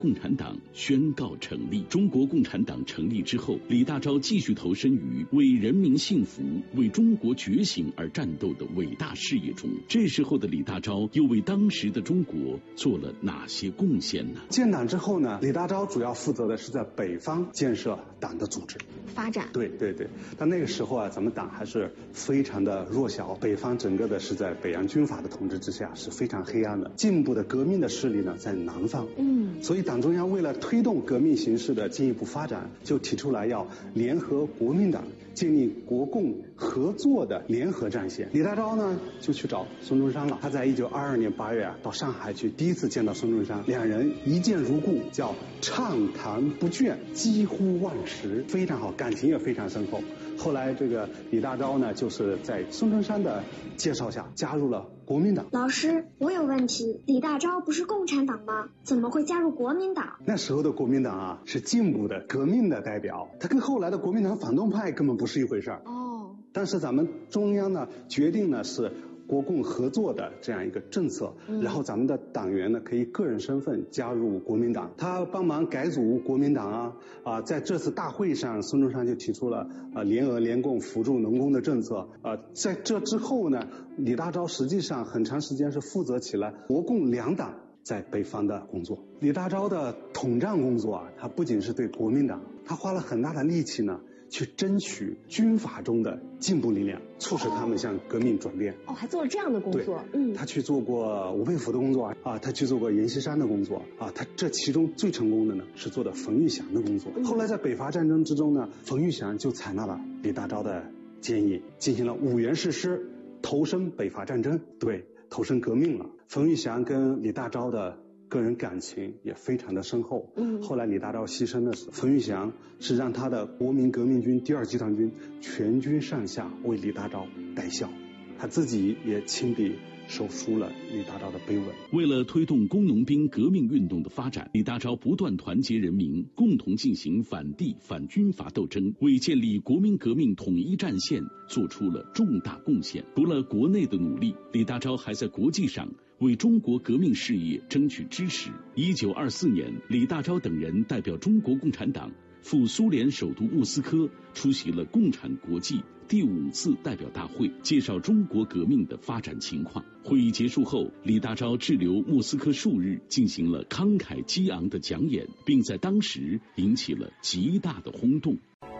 共产党宣告成立。中国共产党成立之后，李大钊继续投身于为人民幸福、为中国觉醒而战斗的伟大事业中。这时候的李大钊又为当时的中国做了哪些贡献呢？ 建党之后呢，李大钊主要负责的是在北方建设党的组织发展。 对，但那个时候啊，咱们党还是非常的弱小，北方整个的是在北洋军阀的统治之下，是非常黑暗的。进步的革命的势力呢，在南方。所以党中央为了推动革命形势的进一步发展，就提出来要联合国民党，建立国共合作的联合战线。李大钊呢，就去找孙中山了。他在1922年8月到上海去，第一次见到孙中山，两人一见如故，叫畅谈不倦，几乎忘时，非常好，感情也非常深厚。后来这个李大钊呢，就是在孙中山的介绍下加入了国民党。 老师，我有问题，李大钊不是共产党吗？怎么会加入国民党？ 那时候的国民党啊，是进步的革命的代表，他跟后来的国民党反动派根本不是一回事儿。但是咱们中央呢，决定呢是国共合作的这样一个政策，然后咱们的党员呢可以个人身份加入国民党，他帮忙改组国民党在这次大会上，孙中山就提出了联俄联共扶助农工的政策。在这之后呢，李大钊实际上很长时间是负责起了国共两党在北方的工作。李大钊的统战工作他不仅是对国民党，他花了很大的力气呢，去争取军阀中的进步力量，促使他们向革命转变。 还做了这样的工作。 他去做过吴佩孚的工作他去做过阎锡山的工作他这其中最成功的呢是做的冯玉祥的工作。后来在北伐战争之中呢，冯玉祥就采纳了李大钊的建议，进行了5原誓师，投身北伐战争，投身革命了。冯玉祥跟李大钊的个人感情也非常的深厚。后来李大钊牺牲的时候，冯玉祥是让他的国民革命军第2集团军全军上下为李大钊戴孝，他自己也亲笔手书了李大钊的碑文。 为了推动工农兵革命运动的发展，李大钊不断团结人民，共同进行反帝反军阀斗争，为建立国民革命统一战线做出了重大贡献。除了国内的努力，李大钊还在国际上为中国革命事业争取支持。1924年，李大钊等人代表中国共产党赴苏联首都莫斯科，出席了共产国际第5次代表大会，介绍中国革命的发展情况。会议结束后，李大钊滞留莫斯科数日，进行了慷慨激昂的讲演，并在当时引起了极大的轰动。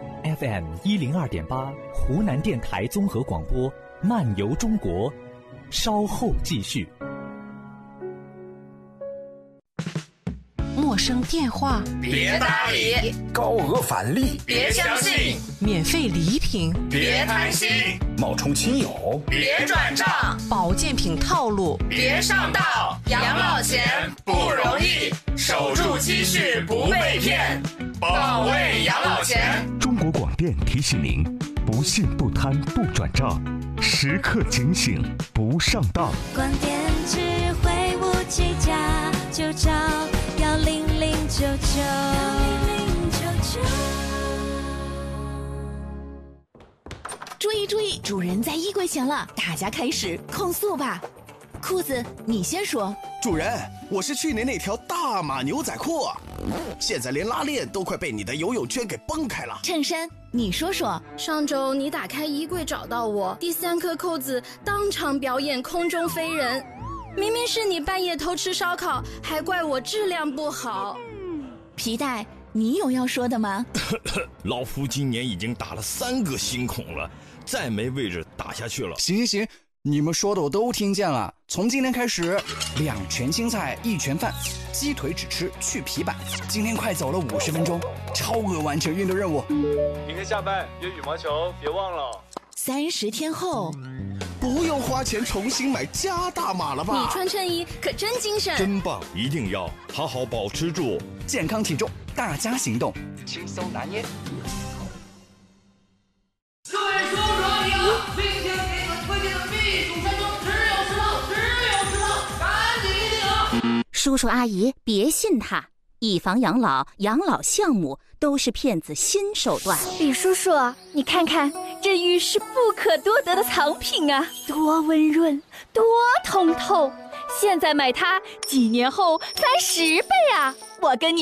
FM 102.8，湖南电台综合广播，漫游中国，稍后继续。 陌生电话别搭理， 高额返利别相信， 免费礼品别贪心， 冒充亲友别转账， 保健品套路别上当。养老钱不容易，守住积蓄不被骗，保卫养老钱。 中国广电提醒您：不信不贪不转账，时刻警醒不上当。 广电智慧57家，就找10099。 注意注意，主人在衣柜前了，大家开始控诉吧。裤子，你先说。 主人，我是去年那条大码牛仔裤，现在连拉链都快被你的游泳圈给崩开了。 衬衫，你说说。 上周你打开衣柜找到我，第3颗扣子当场表演空中飞人，明明是你半夜偷吃烧烤，还怪我质量不好。 皮带，你有要说的吗？ 老夫今年已经打了3个新孔了，再没位置打下去了。 行，你们说的我都听见了。从今天开始，2全青菜1全饭，鸡腿只吃去皮板。今天快走了50分钟，超额完成运动任务。 明天下班约羽毛球，别忘了。 30天后， 不用花钱重新买加大码了吧？ 你穿衬衣可真精神， 真棒！一定要好好保持住健康体重，大家行动，轻松拿捏。 各位叔叔阿姨啊，今天给你们推荐的避暑山庄只有10套，赶紧订啊！ 叔叔阿姨别信他，以房养老、养老项目都是骗子新手段。 李叔叔，你看看这浴室不可多得的藏品啊，多温润，多通透， 现在买它，几年后翻10倍啊！我跟你